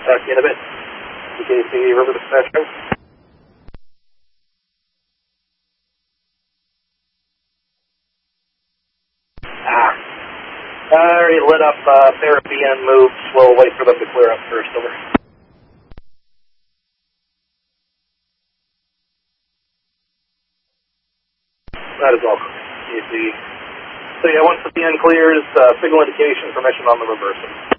Talk to you in a bit. TKC River Dispatcher. I already lit up therapy and moved. We'll wait for them to clear up first. Over. That is all. TKC. So yeah, once the PN clears, signal indication, permission on the reversal.